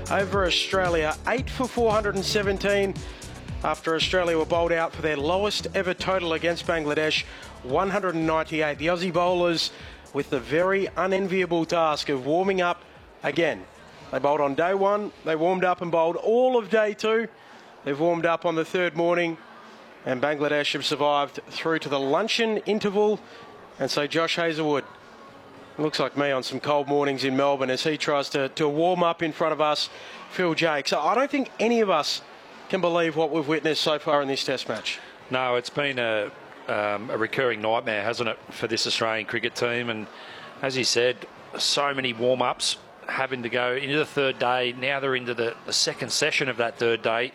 over Australia. 8 for 417 after Australia were bowled out for their lowest ever total against Bangladesh, 198. The Aussie bowlers with the very unenviable task of warming up again. They bowled on day one, they warmed up and bowled all of day two. They've warmed up on the third morning, and Bangladesh have survived through to the luncheon interval. And so Josh Hazlewood looks like me on some cold mornings in Melbourne as he tries to warm up in front of us, Phil Jake. So I don't think any of us can believe what we've witnessed so far in this Test match. No, it's been a recurring nightmare, hasn't it, for this Australian cricket team? And as you said, so many warm-ups having to go into the third day. Now they're into the second session of that third day,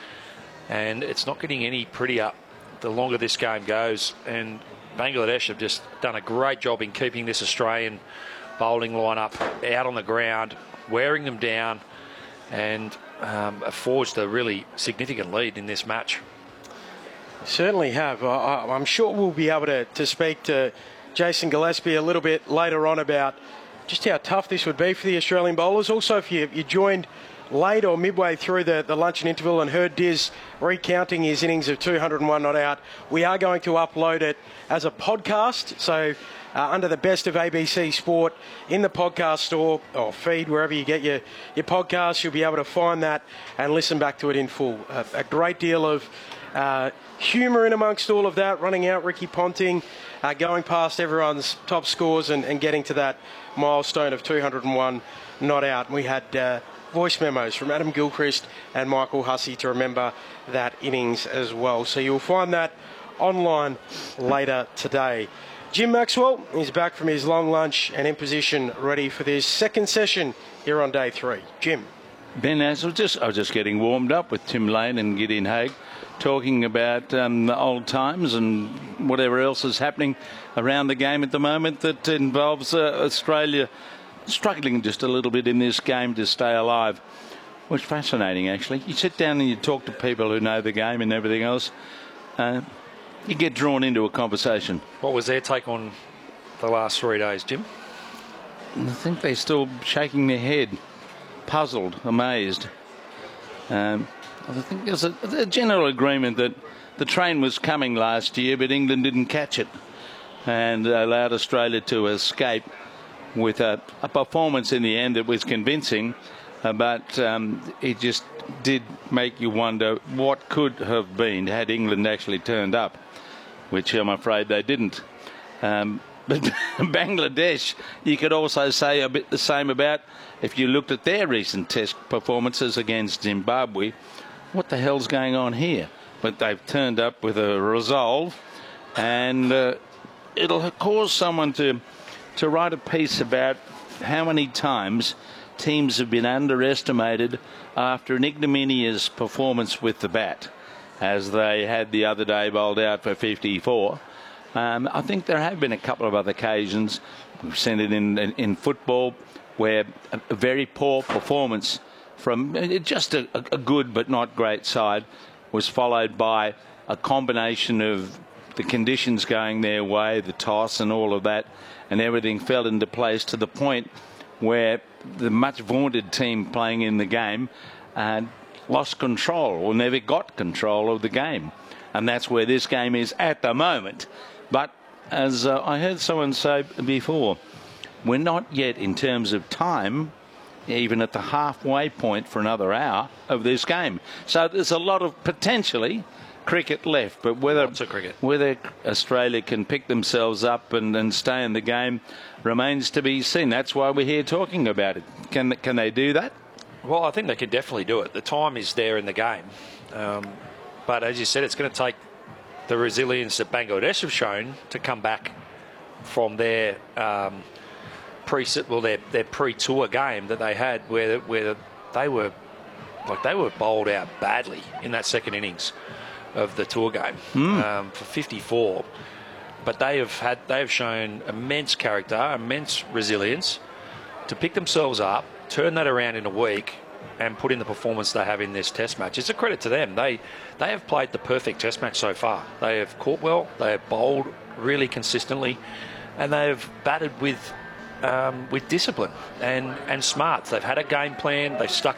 and it's not getting any prettier the longer this game goes. And Bangladesh have just done a great job in keeping this Australian bowling lineup out on the ground, wearing them down, and forged a really significant lead in this match. Certainly have. I'm sure we'll be able to speak to Jason Gillespie a little bit later on about just how tough this would be for the Australian bowlers. Also, if you joined late or midway through the luncheon interval and heard Diz recounting his innings of 201 not out, we are going to upload it as a podcast. So under the Best of ABC Sport in the podcast store or feed, wherever you get your podcasts, you'll be able to find that and listen back to it in full. A great deal of humour in amongst all of that, running out Ricky Ponting, going past everyone's top scores and getting to that milestone of 201 not out. And we had voice memos from Adam Gilchrist and Michael Hussey to remember that innings as well. So you'll find that online later today. Jim Maxwell is back from his long lunch and in position ready for this second session here on day three. Jim. Ben, I was just getting warmed up with Tim Lane and Gideon Haigh, talking about the old times and whatever else is happening around the game at the moment that involves Australia struggling just a little bit in this game to stay alive. Which is fascinating, actually. You sit down and you talk to people who know the game and everything else. You get drawn into a conversation. What was their take on the last 3 days, Jim? I think they're still shaking their head, puzzled, amazed. I think there's a general agreement that the train was coming last year, but England didn't catch it and allowed Australia to escape with a performance in the end that was convincing, but it just did make you wonder what could have been had England actually turned up, which I'm afraid they didn't. But Bangladesh, you could also say a bit the same about if you looked at their recent Test performances against Zimbabwe. What the hell's going on here? But they've turned up with a resolve, and it'll cause someone to write a piece about how many times teams have been underestimated after an ignominious performance with the bat, as they had the other day, bowled out for 54. I think there have been a couple of other occasions, we've seen it in football, where a very poor performance from just a good but not great side was followed by a combination of the conditions going their way, the toss and all of that, and everything fell into place to the point where the much vaunted team playing in the game lost control or never got control of the game. And that's where this game is at the moment. But as I heard someone say before, we're not yet in terms of time even at the halfway point for another hour of this game. So there's a lot of potentially cricket left, but whether Australia can pick themselves up and stay in the game remains to be seen. That's why we're here talking about it. Can they do that? Well, I think they can definitely do it. The time is there in the game. But as you said, it's going to take the resilience that Bangladesh have shown to come back from their pre-tour game that they had, where they were bowled out badly in that second innings of the tour game for 54. But they have shown immense character, immense resilience to pick themselves up, turn that around in a week, and put in the performance they have in this Test match. It's a credit to them. They have played the perfect Test match so far. They have caught well, they have bowled really consistently, and they have batted with discipline and smarts. They've had a game plan. They've stuck